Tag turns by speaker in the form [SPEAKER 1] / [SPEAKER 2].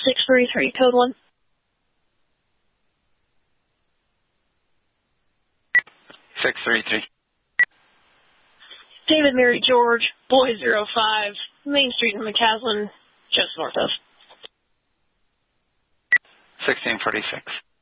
[SPEAKER 1] 633, code 1.
[SPEAKER 2] 633.
[SPEAKER 1] David Mary George, Boy 05, Main Street in McCaslin, just north of.
[SPEAKER 2] 1646.